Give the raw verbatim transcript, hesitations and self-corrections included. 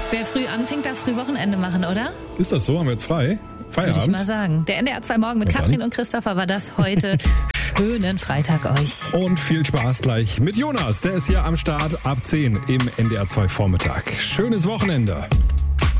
Wer früh anfängt, darf früh Wochenende machen, oder? Ist das so? Haben wir jetzt frei? Feierabend? Würde ich mal sagen. Der N D R zwei Morgen mit Katrin und Christopher war das heute. Schönen Freitag euch. Und viel Spaß gleich mit Jonas. Der ist hier am Start ab zehn im N D R zwei Vormittag. Schönes Wochenende.